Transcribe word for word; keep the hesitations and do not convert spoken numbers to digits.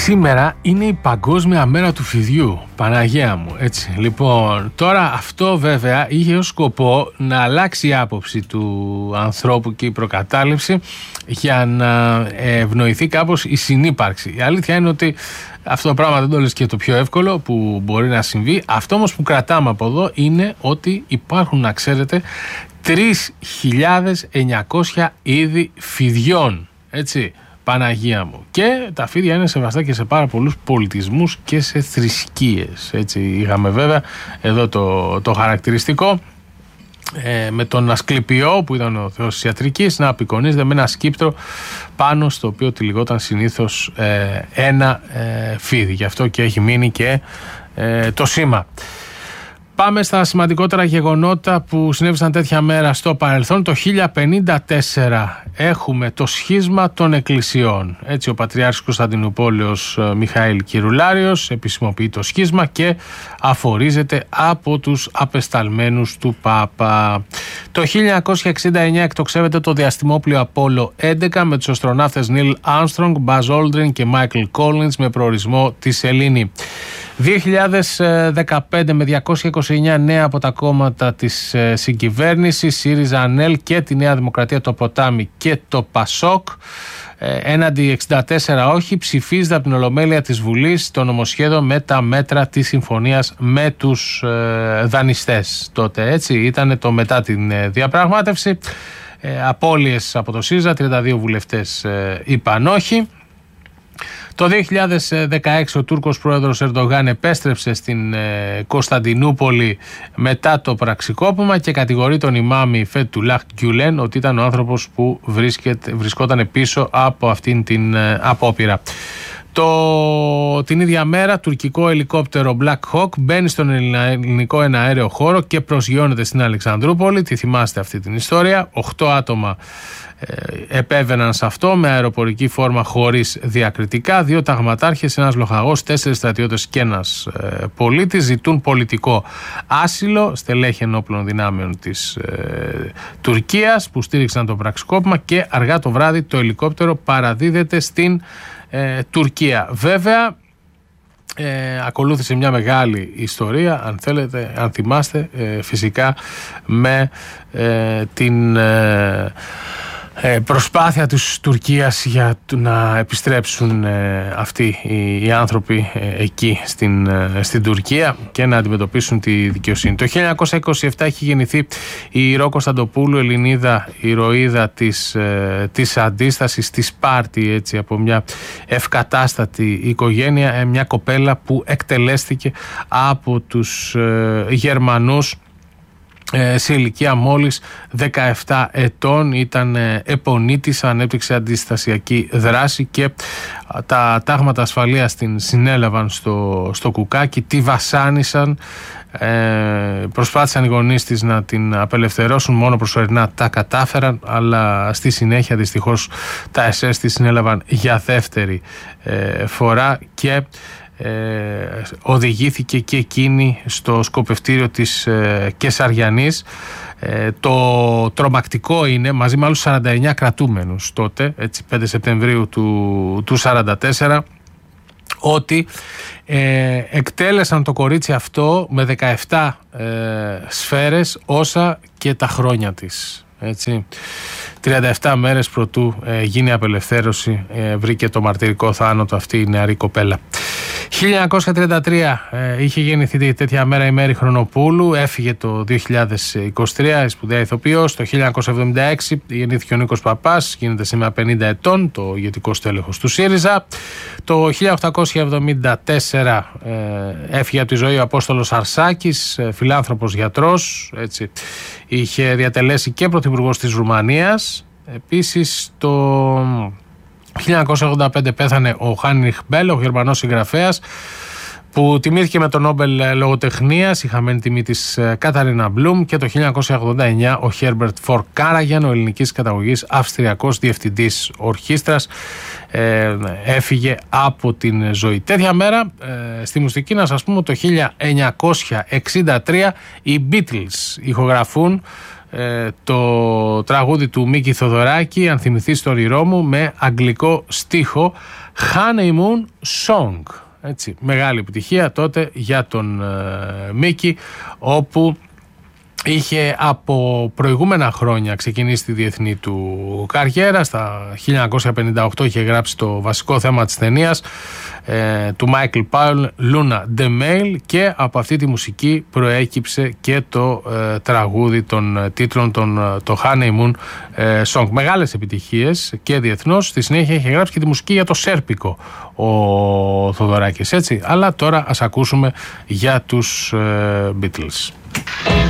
Σήμερα είναι η Παγκόσμια Μέρα του Φιδιού, Παναγία μου, έτσι. Λοιπόν, τώρα αυτό βέβαια είχε ως σκοπό να αλλάξει η άποψη του ανθρώπου και η προκατάληψη για να ευνοηθεί κάπως η συνύπαρξη. Η αλήθεια είναι ότι αυτό το πράγμα δεν το λες και το πιο εύκολο που μπορεί να συμβεί. Αυτό όμως που κρατάμε από εδώ είναι ότι υπάρχουν, να ξέρετε, τρεις χιλιάδες εννιακόσια είδη φιδιών, έτσι. Παναγία μου. Και τα φίδια είναι σεβαστά και σε πάρα πολλούς πολιτισμούς και σε θρησκείες. Έτσι είχαμε βέβαια εδώ το, το χαρακτηριστικό ε, με τον Ασκληπιό που ήταν ο θεός της ιατρικής να απεικονίζεται με ένα σκύπτρο πάνω στο οποίο τυλιγόταν συνήθως ε, ένα ε, φίδι. Γι' αυτό και έχει μείνει και ε, το σήμα. Πάμε στα σημαντικότερα γεγονότα που συνέβησαν τέτοια μέρα στο παρελθόν. Το χίλια πενήντα τέσσερα έχουμε το σχίσμα των εκκλησιών. Έτσι ο Πατριάρχης Κωνσταντινούπολεως Μιχαήλ Κυρουλάριος επισημοποιεί το σχίσμα και αφορίζεται από τους απεσταλμένους του Πάπα. Το χίλια εννιακόσια εξήντα εννέα εκτοξεύεται το διαστημόπλοιο Απόλλω έντεκα με τους αστροναύτες Νίλ Άρμστρονγκ, Μπαζ Όλντριν και Μάικλ Κόλινς με προορισμό τη Σελήνη. δύο χιλιάδες δεκαπέντε με διακόσια είκοσι εννέα νέα από τα κόμματα της συγκυβέρνησης, ΣΥΡΙΖΑ, ΑΝΕΛ και τη Νέα Δημοκρατία, το Ποτάμι και το ΠΑΣΟΚ. Έναντι εξήντα τέσσερα όχι, ψηφίζεται από την Ολομέλεια της Βουλής το νομοσχέδιο με τα μέτρα της συμφωνίας με τους ε, δανειστές. Τότε έτσι ήταν το μετά την ε, διαπραγμάτευση. Ε, απώλειες από το ΣΥΡΙΖΑ, τριάντα δύο βουλευτές ε, είπαν όχι. Το δύο χιλιάδες δεκαέξι ο Τούρκος πρόεδρος Ερντογάν επέστρεψε στην ε, Κωνσταντινούπολη μετά το πραξικόπημα και κατηγορεί τον ημάμι Φετουλάχ Γκιουλέν ότι ήταν ο άνθρωπος που βρίσκεται, βρισκόταν πίσω από αυτήν την ε, απόπειρα. Το, την ίδια μέρα τουρκικό ελικόπτερο Black Hawk μπαίνει στον ελληνικό εναέριο χώρο και προσγειώνεται στην Αλεξανδρούπολη. Τι θυμάστε αυτή την ιστορία? Οχτώ άτομα ε, επέβαιναν σε αυτό με αεροπορική φόρμα χωρίς διακριτικά. Δύο ταγματάρχες, ένας λοχαγός, τέσσερις στρατιώτες και ένας ε, πολίτης ζητούν πολιτικό άσυλο. Στελέχη ενόπλων δυνάμεων της ε, Τουρκίας που στήριξαν το πραξικόπημα και αργά το βράδυ το ελικόπτερο παραδίδεται στην Ε, Τουρκία. Βέβαια ε, ακολούθησε μια μεγάλη ιστορία, αν θέλετε, αν θυμάστε, ε, φυσικά με ε, την ε, ε, προσπάθεια της Τουρκίας για να επιστρέψουν ε, αυτοί οι, οι άνθρωποι ε, εκεί στην, ε, στην Τουρκία και να αντιμετωπίσουν τη δικαιοσύνη. Το χίλια εννιακόσια είκοσι επτά έχει γεννηθεί η Ρο Κωνσταντοπούλου, Ελληνίδα ηρωίδα της, ε, της αντίστασης στη Σπάρτη, έτσι, από μια ευκατάστατη οικογένεια, ε, μια κοπέλα που εκτελέστηκε από τους ε, Γερμανούς σε ηλικία μόλις δεκαεπτά ετών. Ήταν επονίτης, ανέπτυξε αντιστασιακή δράση και τα τάγματα ασφαλείας την συνέλαβαν στο, στο κουκάκι, τη βασάνισαν, ε, προσπάθησαν οι γονείς της να την απελευθερώσουν, μόνο προσωρινά τα κατάφεραν, αλλά στη συνέχεια δυστυχώς τα ες ες τη συνέλαβαν για δεύτερη ε, φορά και Ε, οδηγήθηκε και εκείνη στο σκοπευτήριο της ε, Κεσαριανής. Ε, το τρομακτικό είναι, μαζί με άλλους σαράντα εννέα κρατούμενους τότε, έτσι, πέντε Σεπτεμβρίου του, του σαράντα τέσσερα, ότι ε, εκτέλεσαν το κορίτσι αυτό με δεκαεπτά ε, σφαίρες όσα και τα χρόνια της. Έτσι. τριάντα επτά μέρες προτού ε, γίνει η απελευθέρωση ε, βρήκε το μαρτυρικό θάνατο αυτή η νεαρή κοπέλα. χίλια εννιακόσια τριάντα τρία ε, είχε γεννηθεί τέτοια μέρα η Μέρη Χρονοπούλου, έφυγε το δύο χιλιάδες είκοσι τρία, η σπουδαία ηθοποιός. Το χίλια εννιακόσια εβδομήντα έξι γεννήθηκε ο Νίκος Παπάς, γίνεται σήμερα πενήντα ετών, το ηγετικό στέλεχος του ΣΥΡΙΖΑ. Το χίλια οκτακόσια εβδομήντα τέσσερα ε, έφυγε από τη ζωή ο Απόστολος Αρσάκης, ε, φιλάνθρωπος γιατρός, έτσι. Είχε διατελέσει και πρωθυπουργός της Ρουμανίας. Επίσης το χίλια εννιακόσια ογδόντα πέντε πέθανε ο Χάινριχ Μπέλ, ο Γερμανός συγγραφέας, που τιμήθηκε με τον Νόμπελ Λογοτεχνίας, η χαμένη τιμή της Καταρίνα Μπλουμ. Και το χίλια εννιακόσια ογδόντα εννέα ο Χέρμπερτ Φορ Κάραγιαν, ο ελληνικής καταγωγής αυστριακός διευθυντής ορχήστρας, ε, έφυγε από την ζωή. Τέτοια μέρα ε, στη μουσική να σας πούμε το χίλια εννιακόσια εξήντα τρία οι Beatles ηχογραφούν ε, το τραγούδι του Μίκη Θοδωράκη, αν θυμηθείς το όνειρό μου, με αγγλικό στίχο, Honeymoon Song. Έτσι, μεγάλη επιτυχία τότε για τον ε, Μίκη, όπου είχε από προηγούμενα χρόνια ξεκινήσει τη διεθνή του καριέρα. Στα χίλια εννιακόσια πενήντα οκτώ είχε γράψει το βασικό θέμα της ταινίας ε, του Μάικλ Πάουλ, Luna de Mail, και από αυτή τη μουσική προέκυψε και το ε, τραγούδι των ε, τίτλων, τον, ε, το Honeymoon ε, Song. Μεγάλες επιτυχίες και διεθνώς. Στη συνέχεια είχε γράψει και τη μουσική για το Σέρπικο ο Θοδωράκης, έτσι. Αλλά τώρα ας ακούσουμε για τους ε, Beatles.